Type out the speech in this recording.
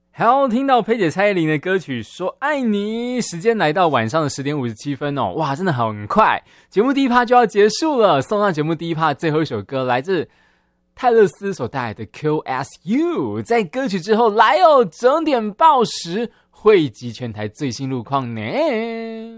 好，听到佩姐蔡依林的歌曲说爱你，时间来到晚上的10点57分哦，哇，真的很快，节目第一趴就要结束了，送上节目第一趴最后一首歌，来自泰勒斯所带来的 QSU， 在歌曲之后来哦，整点报时汇集全台最新路况呢。